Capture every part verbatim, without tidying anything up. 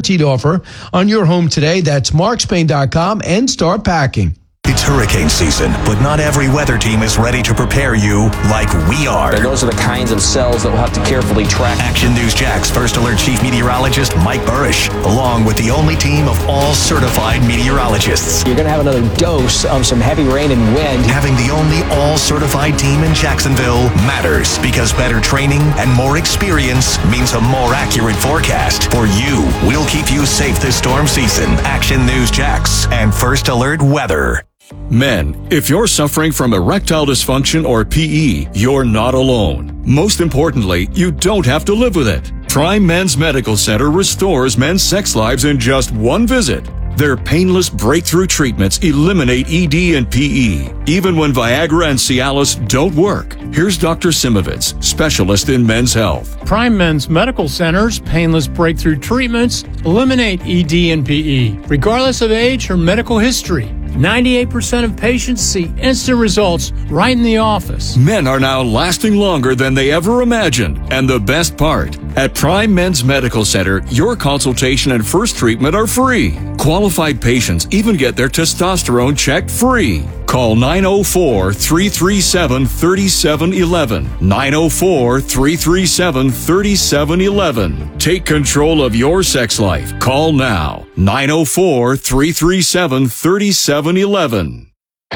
guaranteed offer on your home today. That's mark spain dot com and start packing. It's hurricane season, but not every weather team is ready to prepare you like we are. And those are the kinds of cells that we'll have to carefully track. Action News Jax First Alert Chief Meteorologist Mike Burrish, along with the only team of all certified meteorologists. You're going to have another dose of some heavy rain and wind. Having the only all-certified team in Jacksonville matters because better training and more experience means a more accurate forecast. For you, we'll keep you safe this storm season. Action News Jax and First Alert Weather. Men, if you're suffering from erectile dysfunction or P E, you're not alone. Most importantly, you don't have to live with it. Prime Men's Medical Center restores men's sex lives in just one visit. Their painless breakthrough treatments eliminate E D and P E, even when Viagra and Cialis don't work. Here's Doctor Simovitz, specialist in men's health. Prime Men's Medical Center's painless breakthrough treatments eliminate E D and P E, regardless of age or medical history. ninety-eight percent of patients see instant results right in the office. Men are now lasting longer than they ever imagined. And the best part, at Prime Men's Medical Center, your consultation and first treatment are free. Qualified patients even get their testosterone checked free. Call nine oh four, three three seven, three seven one one. nine oh four, three three seven, three seven one one. Take control of your sex life. Call now. nine oh four, three three seven, three seven one one.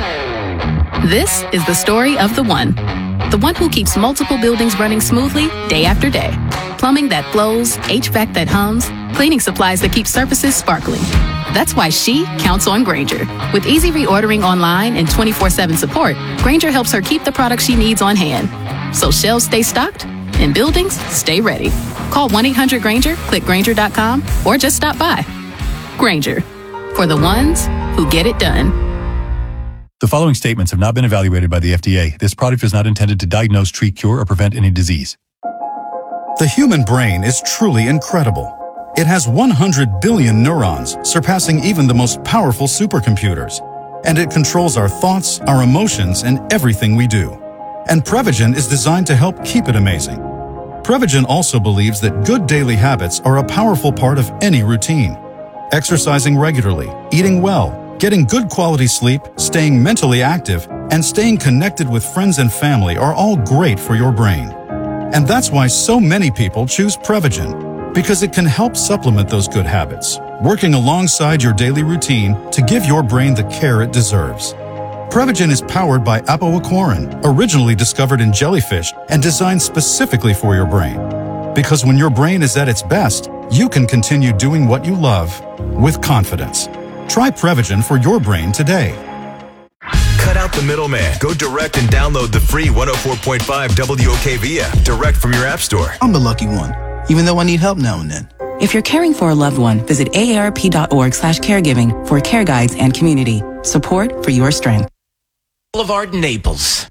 This is the story of the one. The one who keeps multiple buildings running smoothly day after day. Plumbing that flows, H V A C that hums, cleaning supplies that keep surfaces sparkling. That's why she counts on Grainger. With easy reordering online and twenty-four seven support, Grainger helps her keep the products she needs on hand. So shelves stay stocked and buildings stay ready. Call one eight hundred Grainger, click Grainger dot com, or just stop by. Grainger, for the ones who get it done. The following statements have not been evaluated by the F D A. This product is not intended to diagnose, treat, cure, or prevent any disease. The human brain is truly incredible. It has one hundred billion neurons, surpassing even the most powerful supercomputers. And it controls our thoughts, our emotions, and everything we do. And Prevagen is designed to help keep it amazing. Prevagen also believes that good daily habits are a powerful part of any routine. Exercising regularly, eating well, getting good quality sleep, staying mentally active, and staying connected with friends and family are all great for your brain. And that's why so many people choose Prevagen, because it can help supplement those good habits, working alongside your daily routine to give your brain the care it deserves. Prevagen is powered by apoaquarin, originally discovered in jellyfish and designed specifically for your brain. Because when your brain is at its best, you can continue doing what you love with confidence. Try Prevagen for your brain today. Cut out the middleman. Go direct and download the free one oh four point five W O K V app direct from your app store. I'm the lucky one, even though I need help now and then. If you're caring for a loved one, visit A A R P dot org slash caregiving for care guides and community support for your strength. Boulevard, Naples.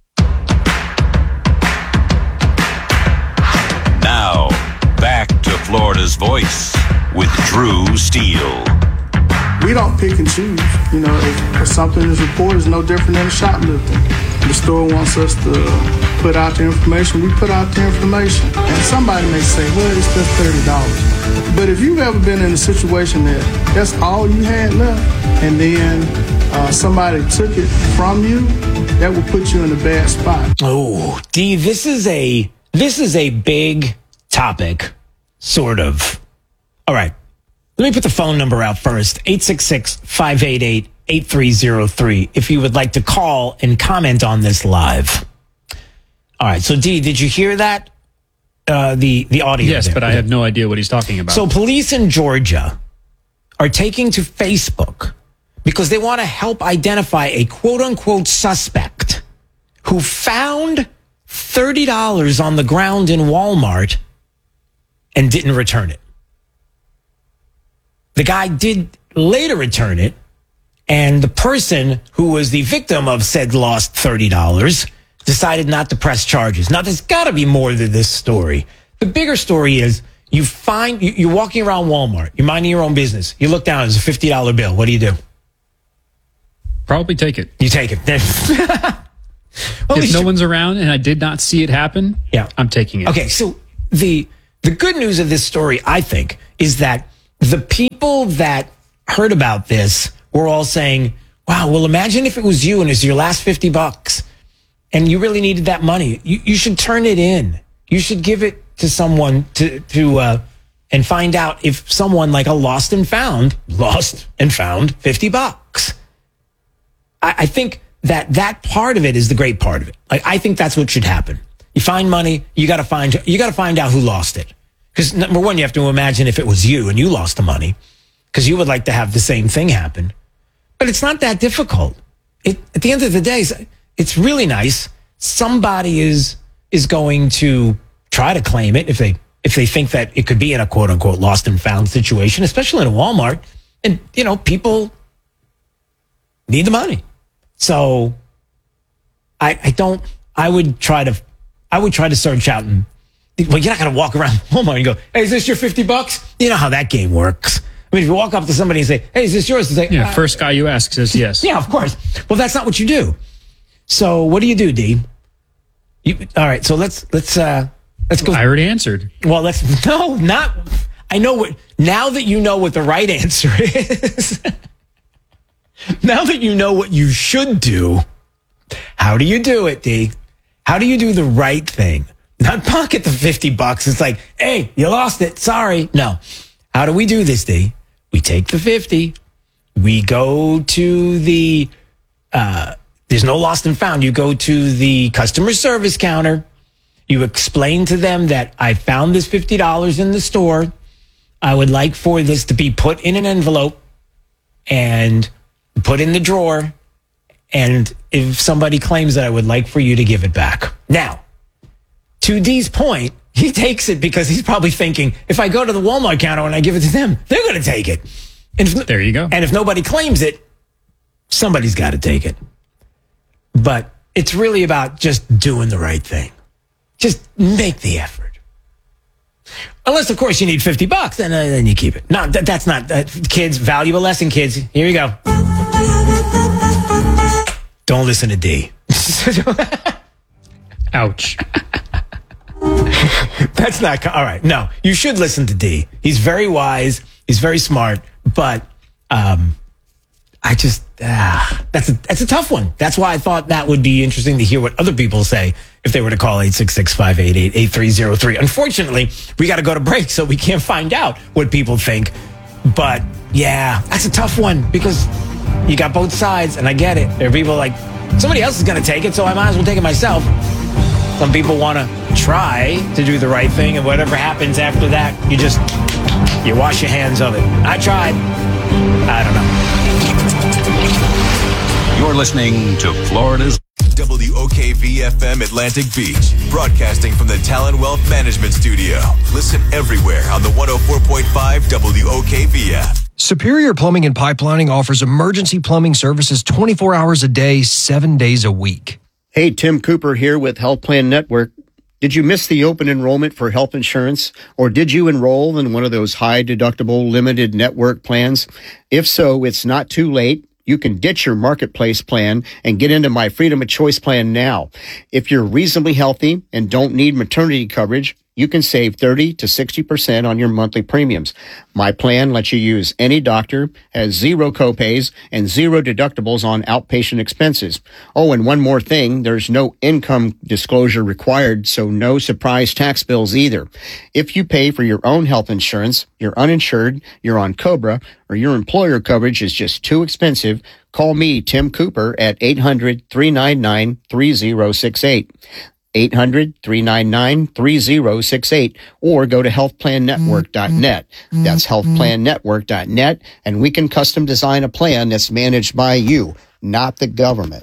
Now, back to Florida's Voice with Drew Steele. We don't pick and choose. You know, if, if something is reported, it's no different than a shoplifting. The store wants us to put out the information, we put out the information. And somebody may say, well, it's just thirty dollars. But if you've ever been in a situation that that's all you had left, and then uh, somebody took it from you, that will put you in a bad spot. Oh, D, this is a this is a big topic, sort of. All right. Let me put the phone number out first, eight six six, five eight eight, eight three zero three, if you would like to call and comment on this live. All right, so D, did you hear that? Uh, the, the audio Yes, there. but I have no idea what he's talking about. So police in Georgia are taking to Facebook because they want to help identify a quote-unquote suspect who found thirty dollars on the ground in Walmart and didn't return it. The guy did later return it, and the person who was the victim of said lost thirty dollars decided not to press charges. Now, there's got to be more to this story. The bigger story is you find, you, you're walking around Walmart, you're minding your own business. You look down, there's a fifty dollar bill. What do you do? Probably take it. You take it. Well, if no one's around and I did not see it happen, yeah, I'm taking it. Okay, so the the good news of this story, I think, is that the people that heard about this were all saying, wow, well, imagine if it was you and it's your last fifty bucks and you really needed that money. You, you should turn it in. You should give it to someone to, to, uh, and find out if someone like a lost and found, lost and found fifty bucks. I, I think that that part of it is the great part of it. Like, I think that's what should happen. You find money, you got to find, you got to find out who lost it. Because number one, you have to imagine if it was you and you lost the money, because you would like to have the same thing happen. But it's not that difficult. It, at the end of the day, it's really nice. Somebody is, is going to try to claim it if they, if they think that it could be in a quote unquote lost and found situation, especially in a Walmart. And, you know, people need the money. So I, I don't, I would try to, I would try to search out and, well, you're not going to walk around Walmart and go, hey, is this your fifty bucks? You know how that game works. I mean, if you walk up to somebody and say, hey, is this yours? It's like, yeah, uh, first guy you ask says yes. Yeah, of course. Well, that's not what you do. So what do you do, D? You, all right. So let's, let's, uh, let's go. I already answered. Well, let's, no, not, I know what, now that you know what the right answer is, now that you know what you should do, how do you do it, D? How do you do the right thing? Not pocket the fifty bucks. It's like, hey, you lost it. Sorry. No. How do we do this, D? We take the fifty. We go to the, uh, there's no lost and found. You go to the customer service counter. You explain to them that I found this fifty dollars in the store. I would like for this to be put in an envelope and put in the drawer. And if somebody claims that, I would like for you to give it back. Now, to D's point, he takes it because he's probably thinking, if I go to the Walmart counter and I give it to them, they're going to take it. And if, there you go. And if nobody claims it, somebody's got to take it. But it's really about just doing the right thing. Just make the effort. Unless, of course, you need fifty bucks, then, uh, then you keep it. No, that, that's not, uh, kids, valuable lesson, kids. Here you go. Don't listen to D. Ouch. That's not, all right. No, you should listen to D. He's very wise. He's very smart, but, um, I just, ah, that's a, that's a tough one. That's why I thought that would be interesting to hear what other people say if they were to call eight six six, five eight eight, eight three zero three. Unfortunately, we got to go to break, so we can't find out what people think. But yeah, that's a tough one because you got both sides, and I get it. There are people like, somebody else is going to take it, so I might as well take it myself. Some people want to try to do the right thing, and whatever happens after that, you just, you wash your hands of it. I tried. I don't know. You're listening to Florida's W O K V F M Atlantic Beach, broadcasting from the Talon Wealth Management Studio. Listen everywhere on the one oh four point five W O K V F. Superior Plumbing and Pipelining offers emergency plumbing services twenty-four hours a day, seven days a week. Hey, Tim Cooper here with Health Plan Network. Did you miss the open enrollment for health insurance, or did you enroll in one of those high deductible limited network plans? If so, it's not too late. You can ditch your marketplace plan and get into my Freedom of Choice plan now. If you're reasonably healthy and don't need maternity coverage, you can save thirty to sixty percent on your monthly premiums. My plan lets you use any doctor, has zero copays, and zero deductibles on outpatient expenses. Oh, and one more thing, there's no income disclosure required, so no surprise tax bills either. If you pay for your own health insurance, you're uninsured, you're on COBRA, or your employer coverage is just too expensive, call me, Tim Cooper, at eight hundred, three nine nine, three oh six eight. eight hundred, three nine nine, three oh six eight, or go to health plan network dot net. That's health plan network dot net, and we can custom design a plan that's managed by you, not the government.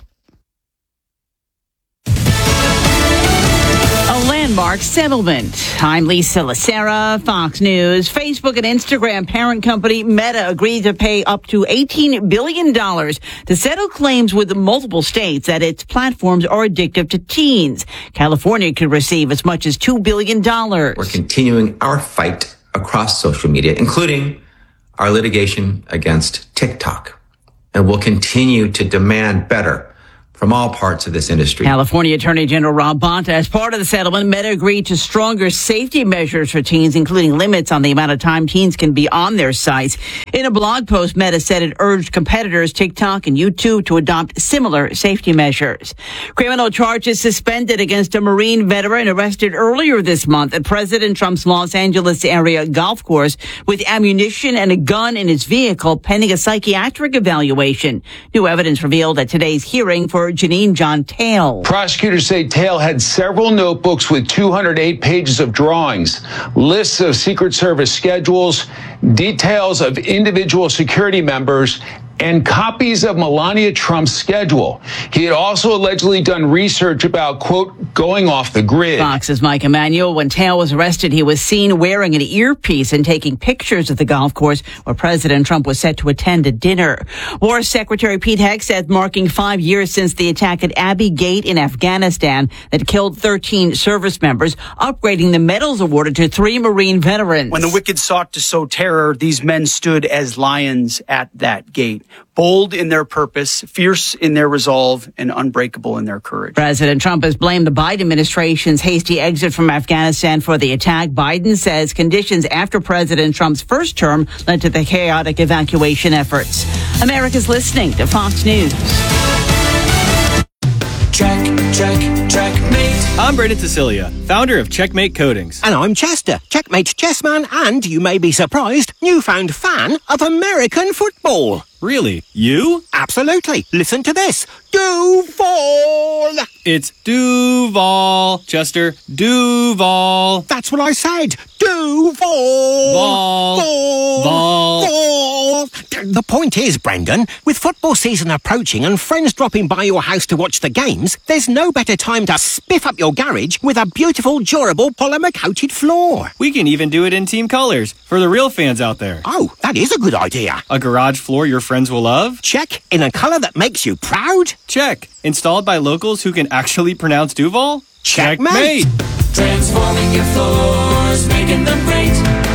A landmark settlement. I'm Lisa Lacera, Fox News. Facebook and Instagram parent company Meta agreed to pay up to eighteen billion dollars to settle claims with multiple states that its platforms are addictive to teens. California could receive as much as two billion dollars. We're continuing our fight across social media, including our litigation against TikTok. And we'll continue to demand better from all parts of this industry. California Attorney General Rob Bonta, as part of the settlement, Meta agreed to stronger safety measures for teens, including limits on the amount of time teens can be on their sites. In a blog post, Meta said it urged competitors TikTok and YouTube to adopt similar safety measures. Criminal charges suspended against a Marine veteran arrested earlier this month at President Trump's Los Angeles area golf course with ammunition and a gun in his vehicle pending a psychiatric evaluation. New evidence revealed at today's hearing for Janine John Tail. Prosecutors say Tail had several notebooks with two hundred eight pages of drawings, lists of Secret Service schedules, details of individual security members, and copies of Melania Trump's schedule. He had also allegedly done research about, quote, going off the grid. Fox's Mike Emanuel. When Tail was arrested, he was seen wearing an earpiece and taking pictures of the golf course where President Trump was set to attend a dinner. War Secretary Pete Hegseth marking five years since the attack at Abbey Gate in Afghanistan that killed thirteen service members, upgrading the medals awarded to three Marine veterans. When the wicked sought to sow terror, these men stood as lions at that gate. Bold in their purpose, fierce in their resolve, and unbreakable in their courage. President Trump has blamed the Biden administration's hasty exit from Afghanistan for the attack. Biden says conditions after President Trump's first term led to the chaotic evacuation efforts. America's listening to Fox News. Check, check, checkmate. I'm Brendan Cecilia, founder of Checkmate Coatings. And I'm Chester, Checkmate chessman and, you may be surprised, newfound fan of American football. Really? You? Absolutely. Listen to this. Duval. It's Duval, Chester. Duval. That's what I said. Duval. Val. Val. Val. The point is, Brendan, with football season approaching and friends dropping by your house to watch the games, there's no better time to spiff up your garage with a beautiful, durable, polymer-coated floor. We can even do it in team colors for the real fans out there. Oh, that is a good idea. A garage floor your friends will love? Check. In a color that makes you proud? Check. Installed by locals who can actually pronounce Duval? Checkmate. Transforming your floors, making them great.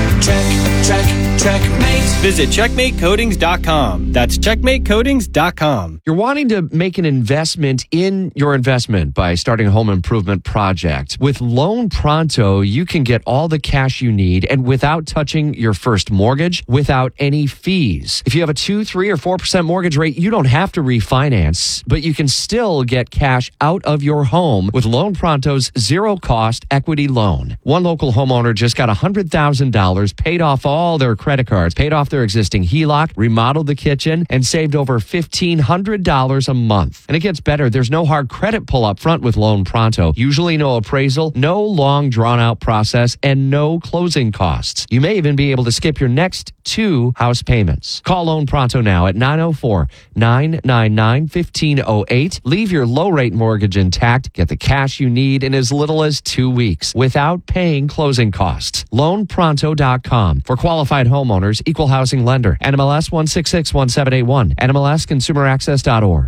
Check, check, checkmate. Visit checkmate coatings dot com. That's checkmate coatings dot com. You're wanting to make an investment in your investment by starting a home improvement project. With Loan Pronto, you can get all the cash you need and without touching your first mortgage, without any fees. If you have a two, three, or four percent mortgage rate, you don't have to refinance, but you can still get cash out of your home with Loan Pronto's zero-cost equity loan. One local homeowner just got one hundred thousand dollars, paid off all their credit cards, paid off their existing H E L O C, remodeled the kitchen, and saved over fifteen hundred dollars a month. And it gets better. There's no hard credit pull up front with Loan Pronto. Usually no appraisal, no long drawn-out process, and no closing costs. You may even be able to skip your next two house payments. Call Loan Pronto now at nine oh four, nine nine nine, one five oh eight. Leave your low-rate mortgage intact. Get the cash you need in as little as two weeks without paying closing costs. loan pronto dot com. For qualified homeowners, equal housing lender. N M L S one six six one seven eight one. N M L S consumer access dot org.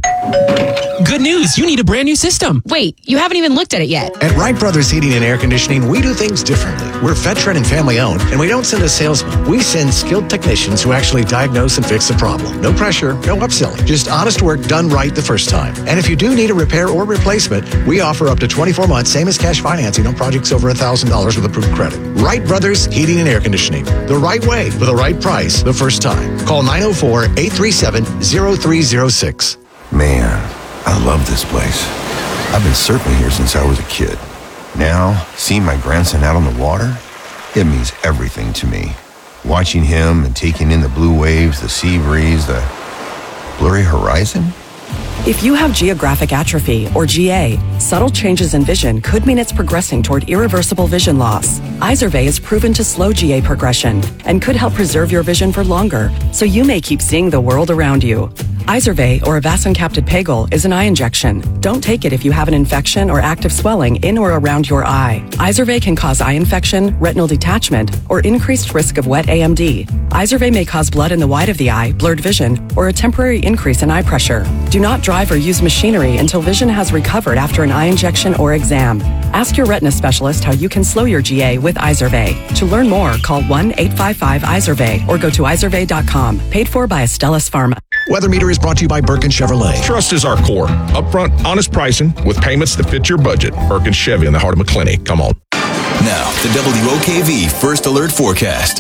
Good news, you need a brand new system. Wait, you haven't even looked at it yet. At Wright Brothers Heating and Air Conditioning, we do things differently. We're veteran and family owned, and we don't send a salesman. We send skilled technicians who actually diagnose and fix the problem. No pressure, no upselling, just honest work done right the first time. And if you do need a repair or replacement, we offer up to twenty-four months, same as cash financing on projects over one thousand dollars with approved credit. Wright Brothers Heating and Air Conditioning. The right way for the right price the first time. Call nine oh four, eight three seven, oh three oh six. Man, I love this place. I've been surfing here since I was a kid. Now, seeing my grandson out on the water, it means everything to me. Watching him and taking in the blue waves, the sea breeze, the blurry horizon. If you have geographic atrophy, or G A, subtle changes in vision could mean it's progressing toward irreversible vision loss. Izervay is proven to slow G A progression and could help preserve your vision for longer, so you may keep seeing the world around you. Izervay, or avacincaptad pegol, is an eye injection. Don't take it if you have an infection or active swelling in or around your eye. Izervay can cause eye infection, retinal detachment, or increased risk of wet A M D. Izervay may cause blood in the white of the eye, blurred vision, or a temporary increase in eye pressure. Do not drive or use machinery until vision has recovered after an eye injection or exam. Ask your retina specialist how you can slow your G A with Izervay. To learn more, call one eight five five Izervay or go to izervay dot com. Paid for by Astellas Pharma. Weather Meter is brought to you by Birkin Chevrolet. Trust is our core. Upfront, honest pricing with payments that fit your budget. Birkin Chevy in the heart of McClinney. Come on. Now, the W O K V First Alert Forecast.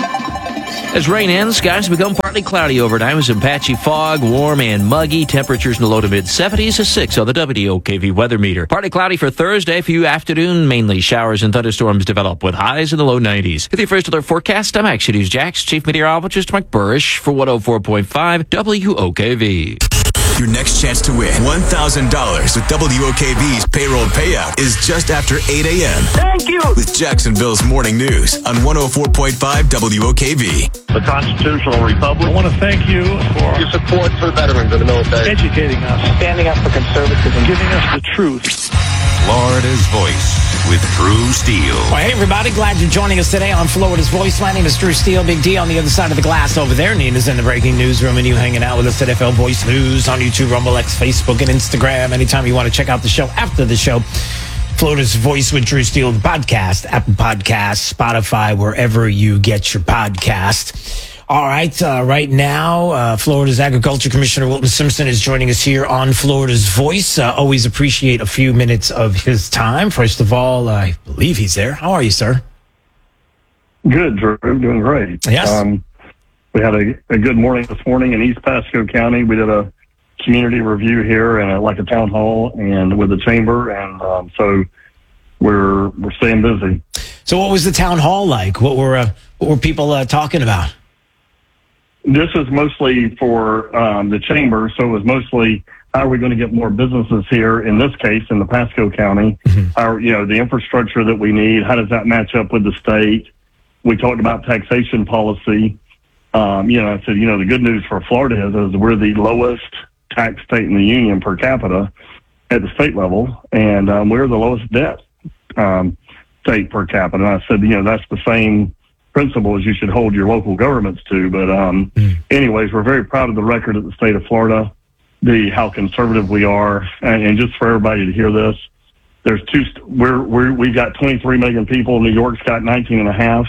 As rain ends, skies become partly cloudy overnight with some patchy fog, warm and muggy. Temperatures in the low to mid seventies, a six on the W O K V weather meter. Partly cloudy for Thursday. For you afternoon, mainly showers and thunderstorms develop with highs in the low nineties. With your First Alert Forecast, I'm Action News Jax Chief Meteorologist Mike Burrish for one oh four point five W O K V. Your next chance to win one thousand dollars with W O K V's payroll payout is just after eight a.m. Thank you. With Jacksonville's Morning News on one oh four point five W O K V. The Constitutional Republic. I want to thank you for your support for veterans of the military. Educating us. Standing up for conservatism. Giving us the truth. Florida's Voice with Drew Steele. Well, hey, everybody. Glad you're joining us today on Florida's Voice. My name is Drew Steele. Big D on the other side of the glass over there. Nina's in the breaking newsroom, and you hanging out with us at F L Voice News on YouTube, Rumble X, Facebook, and Instagram. Anytime you want to check out the show after the show, Florida's Voice with Drew Steele, the podcast, Apple Podcasts, Spotify, wherever you get your podcast. All right, uh, right now, uh, Florida's Agriculture Commissioner Wilton Simpson is joining us here on Florida's Voice. Uh, always appreciate a few minutes of his time. First of all, I believe he's there. How are you, sir? Good, Drew. I'm doing great. Yes. Um, we had a, a good morning this morning in East Pasco County. We did a community review here and a, like a town hall and with the chamber, and um, so we're we're staying busy. So, what was the town hall like? What were uh, what were people uh, talking about? This is mostly for um, the chamber, so it was mostly how are we going to get more businesses here? In this case, in the Pasco County, mm-hmm. Our, you know, the infrastructure that we need. How does that match up with the state? We talked about taxation policy. Um, you know, I said, you know, the good news for Florida is, is we're the lowest tax state in the union per capita at the state level, and um, we're the lowest debt um, state per capita. And I said, you know, that's the same principles you should hold your local governments to. But um, mm. anyways, we're very proud of the record of the state of Florida, the how conservative we are. And, and just for everybody to hear this, there's two, we're, we're, we've got twenty-three million people. New York's got nineteen and a half.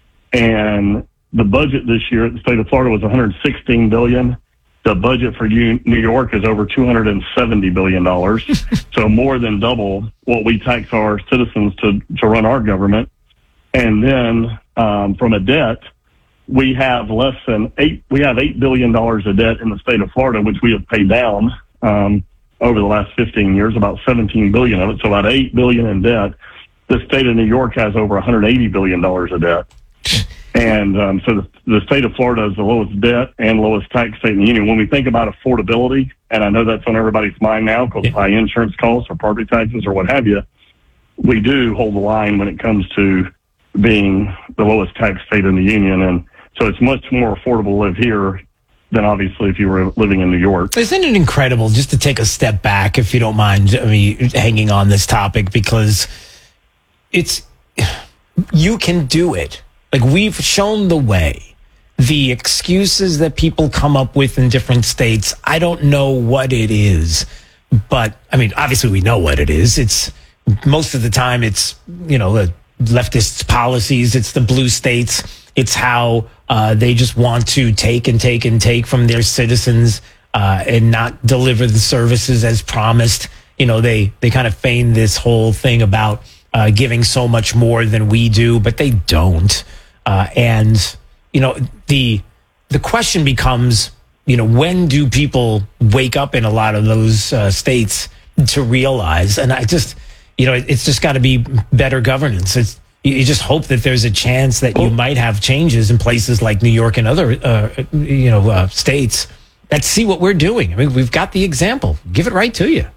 And the budget this year at the state of Florida was one hundred sixteen billion dollars. The budget for New York is over two hundred seventy billion dollars. So more than double what we tax our citizens to, to run our government. And then, um, from a debt, we have less than eight, we have eight billion dollars of debt in the state of Florida, which we have paid down, um, over the last fifteen years, about seventeen billion of it. So about eight billion in debt. The state of New York has over one hundred eighty billion dollars of debt. And, um, so the, the state of Florida is the lowest debt and lowest tax state in the union. When we think about affordability, and I know that's on everybody's mind now because of high insurance costs or property taxes or what have you, we do hold the line when it comes to being the lowest tax state in the union. And so it's much more affordable to live here than obviously if you were living in New York. Isn't it incredible, just to take a step back, if you don't mind, I mean, hanging on this topic, because it's, you can do it. Like, we've shown the way. The excuses that people come up with in different states, I don't know what it is, but I mean, obviously we know what it is. It's most of the time it's, you know, the leftists' policies. It's the blue states. It's how uh, they just want to take and take and take from their citizens uh, and not deliver the services as promised. You know, they, they kind of feign this whole thing about uh, giving so much more than we do, but they don't. Uh, and, you know, the the question becomes, you know, when do people wake up in a lot of those uh, states to realize? And I just, you know, it, it's just got to be better governance. It's, you just hope that there's a chance that you might have changes in places like New York and other, uh, you know, uh, states that see what we're doing. I mean, we've got the example. Give it right to you.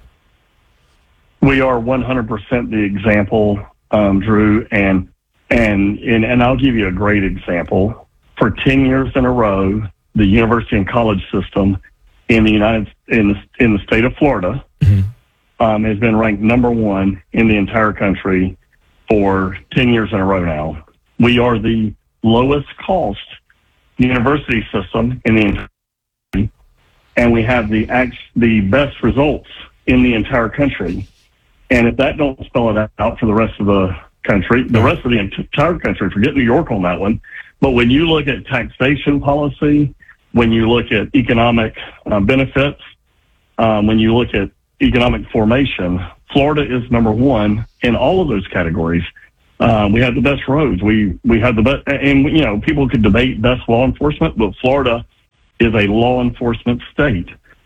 We are one hundred percent the example, um, Drew, and And, and and I'll give you a great example. For ten years in a row, the university and college system in the United in the, in the state of Florida mm-hmm. um, has been ranked number one in the entire country for ten years in a row now. We are the lowest cost university system in the entire country, and we have the act, the best results in the entire country. And if that don't spell it out for the rest of the country, the rest of the entire country, forget New York on that one. But when you look at taxation policy when you look at economic uh, benefits, um, when you look at economic formation, Florida is number one in all of those categories. Uh, we have the best roads. We we have the best, and you know, people could debate best law enforcement, but Florida is a law enforcement state.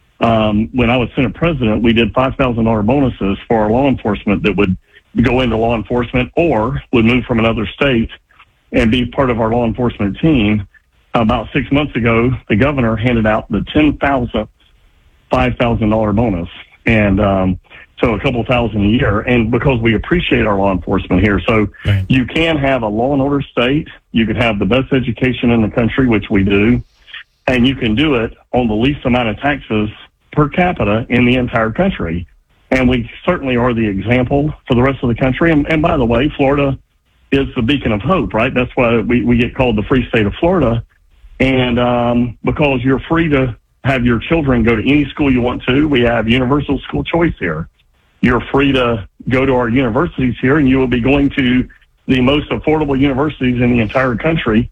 Um, when I was Senate President, we did five thousand dollars bonuses for our law enforcement that would go into law enforcement or would move from another state and be part of our law enforcement team. About six months ago, the governor handed out the ten thousand, five thousand dollars bonus. And um, so a couple thousand a year. And because we appreciate our law enforcement here. So right. You can have a law and order state. You can have the best education in the country, which we do. And you can do it on the least amount of taxes per capita in the entire country. And we certainly are the example for the rest of the country. And, and by the way, Florida is the beacon of hope, right? That's why we, we get called the free state of Florida. And um, because you're free to have your children go to any school you want to, we have universal school choice here. You're free to go to our universities here, and you will be going to the most affordable universities in the entire country,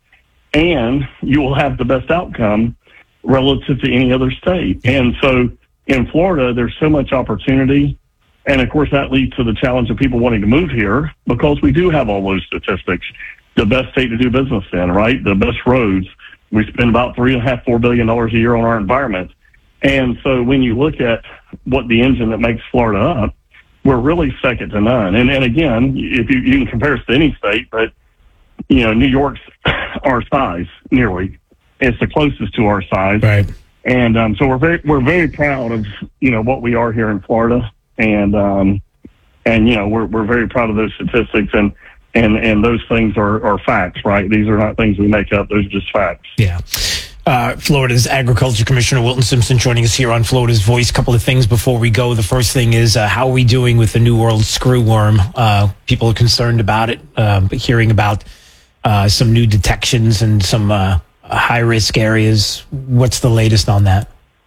and you will have the best outcome relative to any other state. And so in Florida, there's so much opportunity. And of course, that leads to the challenge of people wanting to move here because we do have all those statistics. The best state to do business in, right? The best roads. We spend about three and a half, four billion dollars a year on our environment. And so when you look at what the engine that makes Florida up, we're really second to none. And, and again, if you, you can compare us to any state, but you know, New York's our size nearly. It's the closest to our size. Right. And um, so we're very, we're very proud of, you know, what we are here in Florida. And, um, and, you know, we're, we're very proud of those statistics, and, and, and those things are, are facts, right? These are not things we make up. Those are just facts. Yeah. Uh, Florida's Agriculture Commissioner Wilton Simpson joining us here on Florida's Voice. Couple of things before we go. The first thing is, uh, how are we doing with the New World screwworm? Uh, people are concerned about it, uh, but hearing about, uh, some new detections and some, uh, high-risk areas. What's the latest on that?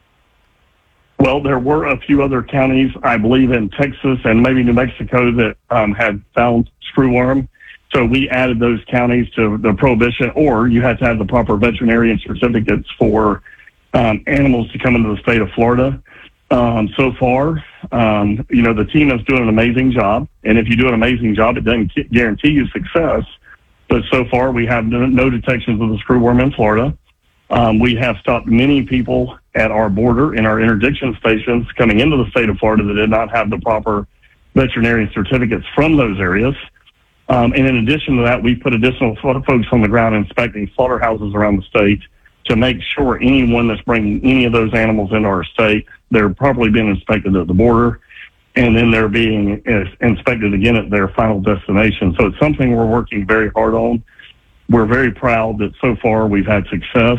Well, there were a few other counties, I believe in Texas and maybe New Mexico, that um, had found screwworm. So we added those counties to the prohibition, or you had to have the proper veterinarian certificates for um, animals to come into the state of Florida. Um, so far, um, you know, the team is doing an amazing job. And if you do an amazing job, it doesn't guarantee you success. But so far, we have no, no detections of the screwworm in Florida. Um, we have stopped many people at our border in our interdiction stations coming into the state of Florida that did not have the proper veterinarian certificates from those areas. Um, and in addition to that, we put additional folks on the ground inspecting slaughterhouses around the state to make sure anyone that's bringing any of those animals into our state, they're properly being inspected at the border, and then they're being inspected again at their final destination. So it's something we're working very hard on. We're very proud that so far we've had success,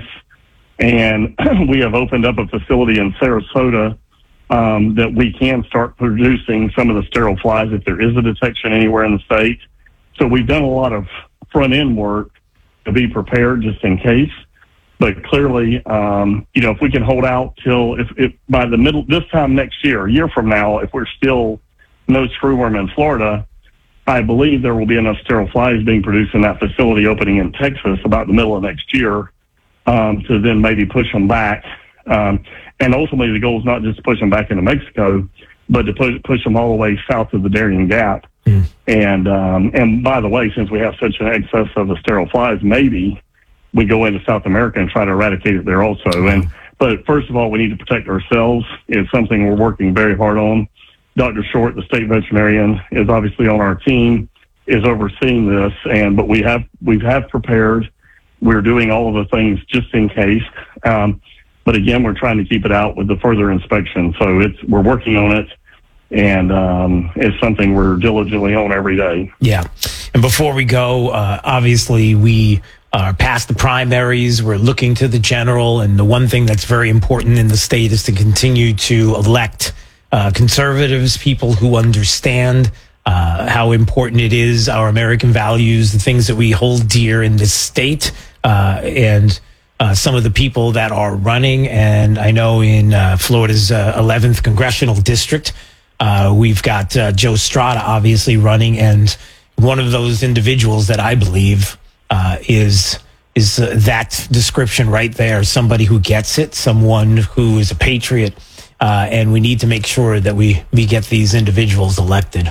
and we have opened up a facility in Sarasota um, that we can start producing some of the sterile flies if there is a detection anywhere in the state. So we've done a lot of front-end work to be prepared just in case. But clearly, um, you know, if we can hold out till if, if by the middle, this time next year, a year from now, if we're still no screwworm in Florida, I believe there will be enough sterile flies being produced in that facility opening in Texas about the middle of next year um, to then maybe push them back. Um, and ultimately, the goal is not just to push them back into Mexico, but to push, push them all the way south of the Darien Gap. Mm. And um, and by the way, since we have such an excess of the sterile flies, maybe we go into South America and try to eradicate it there also. And but first of all, we need to protect ourselves. It's something we're working very hard on. Doctor Short, the state veterinarian, is obviously on our team, is overseeing this. And but we have we have prepared. We're doing all of the things just in case. Um, but again, we're trying to keep it out with the further inspection. So it's we're working on it. And um, it's something we're diligently on every day. Yeah. And before we go, uh, obviously we are past the primaries. We're looking to the general. And the one thing that's very important in the state is to continue to elect uh, conservatives, people who understand uh, how important it is, our American values, the things that we hold dear in this state, uh, and uh, some of the people that are running. And I know in uh, Florida's uh, eleventh congressional district, Uh, we've got uh, Joe Strada obviously running, and one of those individuals that I believe uh, is is uh, that description right there. Somebody who gets it, someone who is a patriot, uh, and we need to make sure that we, we get these individuals elected.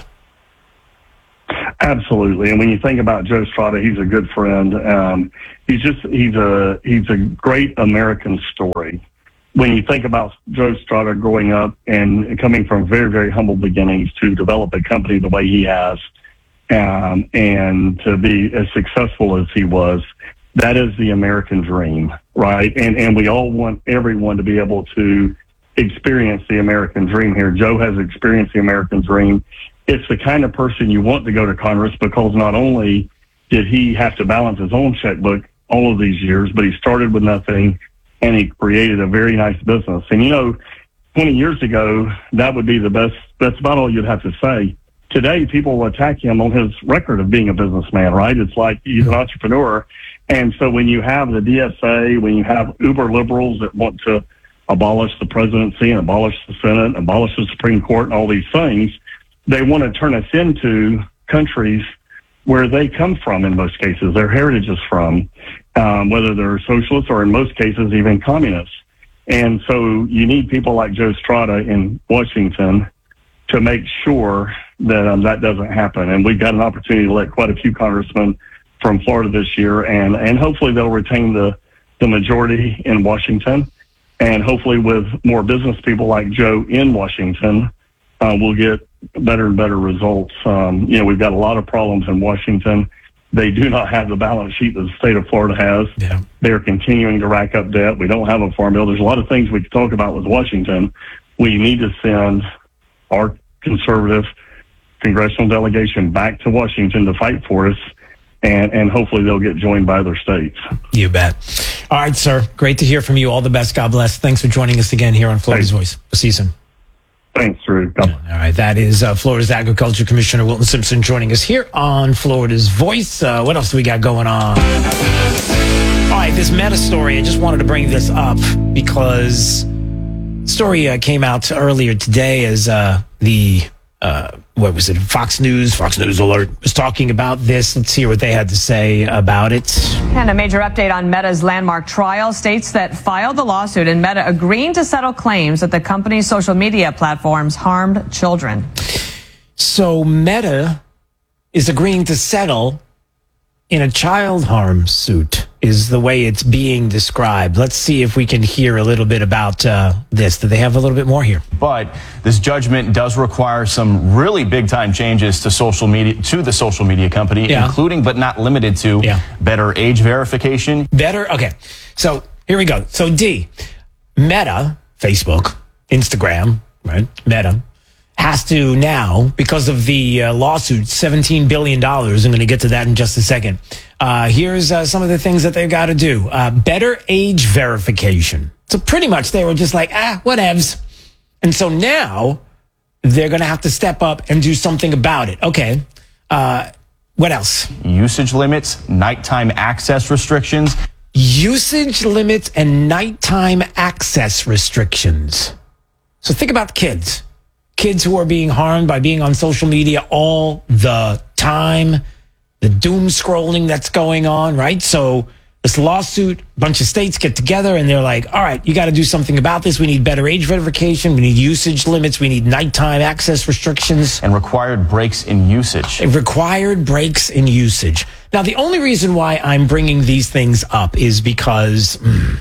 Absolutely. And when you think about Joe Strada, he's a good friend. Um, he's just, he's a, he's a great American story. When you think about Joe Strada growing up and coming from very, very humble beginnings to develop a company the way he has, um, and to be as successful as he was, that is the American dream, right? And, and we all want everyone to be able to experience the American dream here. Joe has experienced the American dream. It's the kind of person you want to go to Congress, because not only did he have to balance his own checkbook all of these years, but he started with nothing and he created a very nice business. And, you know, twenty years ago, that would be the best. That's about all you'd have to say. Today, people will attack him on his record of being a businessman, right? It's like he's an entrepreneur. And so when you have the D S A, when you have uber liberals that want to abolish the presidency and abolish the Senate, and abolish the Supreme Court and all these things, they want to turn us into countries where they come from in most cases, their heritage is from, um, whether they're socialists or in most cases even communists. And so you need people like Joe Strada in Washington to make sure that um, that doesn't happen. And we've got an opportunity to elect quite a few congressmen from Florida this year, and, and hopefully they'll retain the, the majority in Washington. And hopefully with more business people like Joe in Washington, uh, we'll get better and better results. Um, you know, we've got a lot of problems in Washington. They do not have the balance sheet that the state of Florida has. Yeah. They're continuing to rack up debt. We don't have a farm bill. There's a lot of things we could talk about with Washington. We need to send our conservative congressional delegation back to Washington to fight for us, and, and hopefully they'll get joined by other states. You bet. All right, sir. Great to hear from you. All the best. God bless. Thanks for joining us again here on Florida's Thanks. Voice. We'll see you soon. Thanks, Drew. All right, that is uh, Florida's Agriculture Commissioner Wilton Simpson joining us here on Florida's Voice. Uh, what else do we got going on? All right, this Meta story, I just wanted to bring this up because the story uh, came out earlier today as uh, the, uh, what was it, Fox News, Fox News Alert was talking about this. Let's hear what they had to say about it. And a major update on Meta's landmark trial. States that filed the lawsuit and Meta agreeing to settle claims that the company's social media platforms harmed children. So Meta is agreeing to settle in a child harm suit, is the way it's being described. Let's see if we can hear a little bit about uh, this. Do they have a little bit more here? But this judgment does require some really big time changes to social media, to the social media company, yeah. including but not limited to yeah. better age verification. Better. Okay. So here we go. So D, Meta, Facebook, Instagram, right? Meta has to now, because of the uh, lawsuit, seventeen billion dollars. I'm going to get to that in just a second. Uh, here's uh, some of the things that they've got to do. Uh, better age verification. So pretty much they were just like, ah, whatevs. And so now they're going to have to step up and do something about it. Okay. Uh, what else? Usage limits, nighttime access restrictions. Usage limits and nighttime access restrictions. So think about kids. Kids who are being harmed by being on social media all the time, the doom scrolling that's going on, right? So this lawsuit, a bunch of states get together and they're like, all right, you got to do something about this. We need better age verification. We need usage limits. We need nighttime access restrictions. And required breaks in usage. Required breaks in usage. Now, the only reason why I'm bringing these things up is because, mm,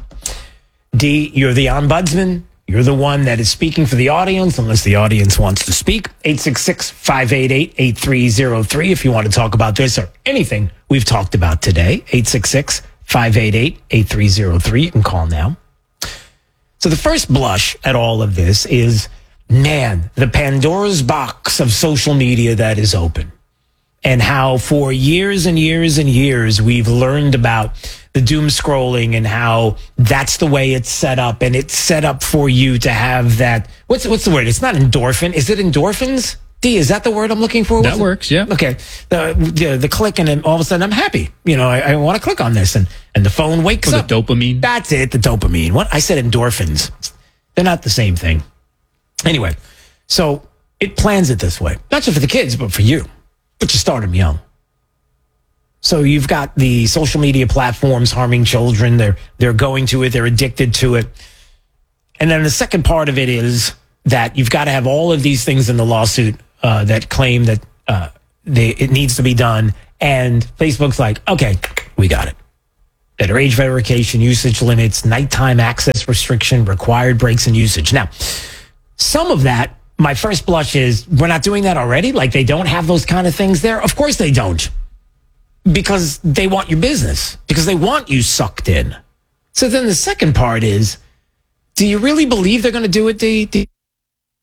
D, you're the ombudsman. You're the one that is speaking for the audience, unless the audience wants to speak. eight six six, five eight eight, eight three zero three if you want to talk about this or anything we've talked about today. eight six six, five eight eight, eight three zero three. You can call now. So the first blush at all of this is, man, the Pandora's box of social media that is open. And how for years and years and years we've learned about the doom scrolling and how that's the way it's set up. And it's set up for you to have that. What's what's the word? It's not endorphin. Is it endorphins? D, is that the word I'm looking for? That works, yeah. Okay. The, the the click and then all of a sudden I'm happy. You know, I, I want to click on this and, and the phone wakes or up. The dopamine. That's it, the dopamine. What? I said endorphins. They're not the same thing. Anyway, so it plans it this way. Not just for the kids, but for you. But you start them young. So you've got the social media platforms harming children. They're they're going to it. They're addicted to it. And then the second part of it is that you've got to have all of these things in the lawsuit uh, that claim that uh, they, it needs to be done. And Facebook's like, okay, we got it. Better age verification, usage limits, nighttime access restriction, required breaks in usage. Now, some of that, my first blush is, we're not doing that already? Like they don't have those kind of things there? Of course they don't. Because they want your business. Because they want you sucked in. So then the second part is, do you really believe they're going to do it? The, the